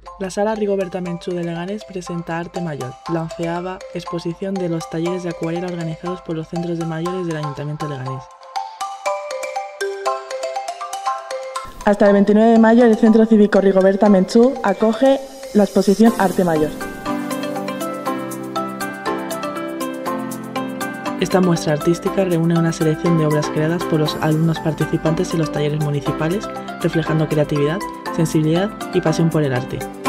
La Sala Rigoberta Menchú de Leganés presenta Arte Mayor, la 11ª exposición de los talleres de acuarela organizados por los centros de mayores del Ayuntamiento de Leganés. Hasta el 29 de mayo el Centro Cívico Rigoberta Menchú acoge la exposición Arte Mayor. Esta muestra artística reúne una selección de obras creadas por los alumnos participantes en los talleres municipales, reflejando creatividad, sensibilidad y pasión por el arte.